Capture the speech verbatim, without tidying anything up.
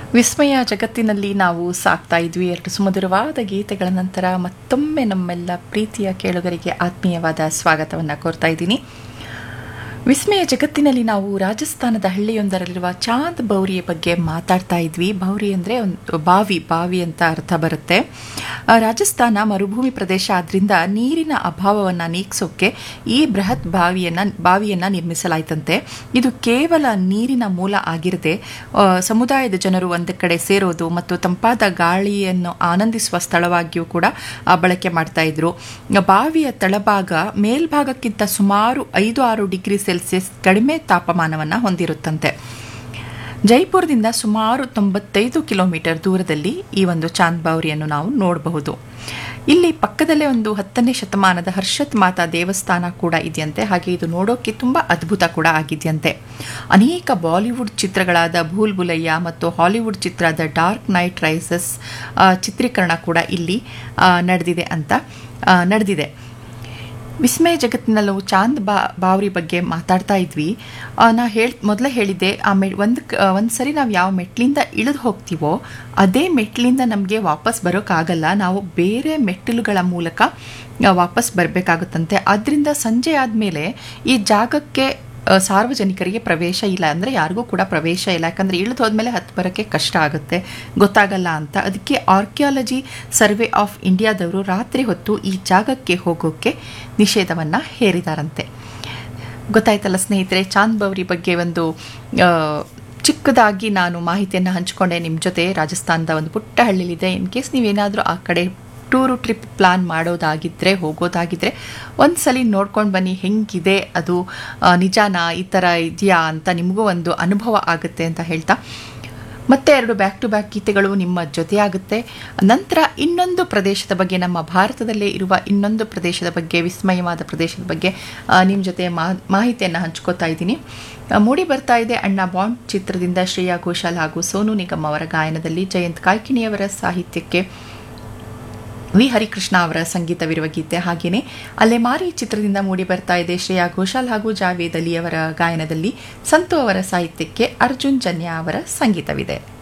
ವಿಸ್ಮಯ ಜಗತ್ತಿನಲ್ಲಿ ನಾವು ಸಾಕ್ತಾ ಇದ್ವಿ. ಎರಡು ಸುಮಧುರವಾದ ಗೀತೆಗಳ ನಂತರ ಮತ್ತೊಮ್ಮೆ ನಮ್ಮೆಲ್ಲ ಪ್ರೀತಿಯ ಕೇಳುಗರಿಗೆ ಆತ್ಮೀಯವಾದ ಸ್ವಾಗತವನ್ನು ಕೋರ್ತಾ ಇದ್ದೀನಿ. ವಿಸ್ಮಯ ಜಗತ್ತಿನಲ್ಲಿ ನಾವು ರಾಜಸ್ಥಾನದ ಹಳ್ಳಿಯೊಂದರಲ್ಲಿರುವ ಚಾಂದ್ ಬೌರಿಯ ಬಗ್ಗೆ ಮಾತಾಡ್ತಾ ಇದ್ವಿ. ಬೌರಿ ಅಂದರೆ ಒಂದು ಬಾವಿ ಬಾವಿ ಅಂತ ಅರ್ಥ ಬರುತ್ತೆ. ರಾಜಸ್ಥಾನ ಮರುಭೂಮಿ ಪ್ರದೇಶ ಆದ್ದರಿಂದ ನೀರಿನ ಅಭಾವವನ್ನು ನೀಗಿಸೋಕೆ ಈ ಬೃಹತ್ ಬಾವಿಯನ್ನು ಬಾವಿಯನ್ನು ನಿರ್ಮಿಸಲಾಯಿತಂತೆ. ಇದು ಕೇವಲ ನೀರಿನ ಮೂಲ ಆಗಿರದೆ ಸಮುದಾಯದ ಜನರು ಒಂದು ಕಡೆ ಸೇರೋದು ಮತ್ತು ತಂಪಾದ ಗಾಳಿಯನ್ನು ಆನಂದಿಸುವ ಸ್ಥಳವಾಗಿಯೂ ಕೂಡ ಬಳಕೆ ಮಾಡ್ತಾ ಇದ್ರು. ಬಾವಿಯ ತಳಭಾಗ ಮೇಲ್ಭಾಗಕ್ಕಿಂತ ಸುಮಾರು ಐದು ಆರು ಡಿಗ್ರಿ ಸೆಲ್ಸಿಯಸ್ ಕಡಿಮೆ ತಾಪಮಾನವನ್ನು ಹೊಂದಿರುತ್ತಂತೆ. ಜೈಪುರದಿಂದ ಸುಮಾರು ತೊಂಬತ್ತೈದು ಕಿಲೋಮೀಟರ್ ದೂರದಲ್ಲಿ ಈ ಒಂದು ಚಾಂದ್ ಬೌರಿಯನ್ನು ನಾವು ನೋಡಬಹುದು. ಇಲ್ಲಿ ಪಕ್ಕದಲ್ಲೇ ಒಂದು ಹತ್ತನೇ ಶತಮಾನದ ಹರ್ಷತ್ ಮಾತಾ ದೇವಸ್ಥಾನ ಕೂಡ ಇದೆಯಂತೆ. ಹಾಗೆ ಇದು ನೋಡೋಕೆ ತುಂಬ ಅದ್ಭುತ ಕೂಡ ಆಗಿದೆಯಂತೆ. ಅನೇಕ ಬಾಲಿವುಡ್ ಚಿತ್ರಗಳಾದ ಭೂಲ್ ಭುಲಯ್ಯ ಮತ್ತು Hollywood Chitra the dark night rises ಚಿತ್ರೀಕರಣ ಕೂಡ ಇಲ್ಲಿ ನಡೆದಿದೆ ಅಂತ ನಡೆದಿದೆ. ವಿಸ್ಮಯ ಜಗತ್ತಿನಲ್ಲೂ ಚಾಂದ್ ಬಾ ಬಾವ್ರಿ ಬಗ್ಗೆ ಮಾತಾಡ್ತಾ ಇದ್ವಿ. ನಾ ಹೇಳಿ ಮೊದಲೇ ಹೇಳಿದ್ದೆ, ಆ ಮೆ ಒಂದು ಒಂದು ಸರಿ ನಾವು ಯಾವ ಮೆಟ್ಲಿಂದ ಇಳಿದು ಹೋಗ್ತೀವೋ ಅದೇ ಮೆಟ್ಲಿಂದ ನಮಗೆ ವಾಪಸ್ ಬರೋಕ್ಕಾಗಲ್ಲ. ನಾವು ಬೇರೆ ಮೆಟ್ಟಿಲುಗಳ ಮೂಲಕ ವಾಪಸ್ ಬರಬೇಕಾಗುತ್ತಂತೆ. ಆದ್ದರಿಂದ ಸಂಜೆ ಆದಮೇಲೆ ಈ ಜಾಗಕ್ಕೆ ಸಾರ್ವಜನಿಕರಿಗೆ ಪ್ರವೇಶ ಇಲ್ಲ, ಅಂದರೆ ಯಾರಿಗೂ ಕೂಡ ಪ್ರವೇಶ ಇಲ್ಲ. ಯಾಕಂದರೆ ಇಳಿದು ಹೋದ್ಮೇಲೆ ಹತ್ತು ಬರೋಕ್ಕೆ ಕಷ್ಟ ಆಗುತ್ತೆ, ಗೊತ್ತಾಗಲ್ಲ ಅಂತ. ಅದಕ್ಕೆ ಆರ್ಕಿಯಾಲಜಿ ಸರ್ವೆ ಆಫ್ ಇಂಡಿಯಾದವರು ರಾತ್ರಿ ಹೊತ್ತು ಈ ಜಾಗಕ್ಕೆ ಹೋಗೋಕ್ಕೆ ನಿಷೇಧವನ್ನು ಹೇರಿದಾರಂತೆ. ಗೊತ್ತಾಯ್ತಲ್ಲ ಸ್ನೇಹಿತರೆ, ಚಾಂದ್ ಬೌರಿ ಬಗ್ಗೆ ಒಂದು ಚಿಕ್ಕದಾಗಿ ನಾನು ಮಾಹಿತಿಯನ್ನು ಹಂಚಿಕೊಂಡೆ ನಿಮ್ಮ ಜೊತೆ. ರಾಜಸ್ಥಾನದ ಒಂದು ಪುಟ್ಟ ಹಳ್ಳಿಲಿದೆ. ಇನ್ ಕೇಸ್ ನೀವೇನಾದರೂ ಆ ಕಡೆ ಟೂರು ಟ್ರಿಪ್ ಪ್ಲಾನ್ ಮಾಡೋದಾಗಿದ್ದರೆ ಹೋಗೋದಾಗಿದ್ದರೆ ಒಂದು ಸಲ ನೋಡ್ಕೊಂಡು ಬನ್ನಿ, ಹೆಂಗಿದೆ ಅದು, ನಿಜಾನಾ ಈ ಥರ ಇದೆಯಾ ಅಂತ ನಿಮಗೂ ಒಂದು ಅನುಭವ ಆಗುತ್ತೆ ಅಂತ ಹೇಳ್ತಾ ಮತ್ತೆ ಎರಡು ಬ್ಯಾಕ್ ಟು ಬ್ಯಾಕ್ ಗೀತೆಗಳು ನಿಮ್ಮ ಜೊತೆಯಾಗುತ್ತೆ. ನಂತರ ಇನ್ನೊಂದು ಪ್ರದೇಶದ ಬಗ್ಗೆ, ನಮ್ಮ ಭಾರತದಲ್ಲೇ ಇರುವ ಇನ್ನೊಂದು ಪ್ರದೇಶದ ಬಗ್ಗೆ, ವಿಸ್ಮಯವಾದ ಪ್ರದೇಶದ ಬಗ್ಗೆ ನಿಮ್ಮ ಜೊತೆ ಮಾಹಿತಿಯನ್ನು ಹಂಚ್ಕೋತಾ ಇದ್ದೀನಿ. ಮೂಡಿ ಬರ್ತಾ ಇದೆ ಅಣ್ಣ ಬಾಂಡ್ ಚಿತ್ರದಿಂದ ಶ್ರೇಯಾ ಘೋಷಾಲ್ ಹಾಗೂ ಸೋನು ನಿಗಮ್ ಅವರ ಗಾಯನದಲ್ಲಿ ಜಯಂತ್ ಕಾಯ್ಕಿಣಿಯವರ ಸಾಹಿತ್ಯಕ್ಕೆ ವಿ ಹರಿಕೃಷ್ಣ ಅವರ ಸಂಗೀತವಿರುವ ಗೀತೆ. ಹಾಗೆಯೇ ಅಲೆಮಾರಿ ಚಿತ್ರದಿಂದ ಮೂಡಿ ಬರ್ತಾ ಇದೆ ಶ್ರೇಯಾ ಘೋಷಾಲ್ ಹಾಗೂ ಜಾವೇದ್ ಅಲಿ ಅವರ ಗಾಯನದಲ್ಲಿ ಸಂತು ಅವರ ಸಾಹಿತ್ಯಕ್ಕೆ ಅರ್ಜುನ್ ಜನ್ಯ ಅವರ ಸಂಗೀತವಿದೆ.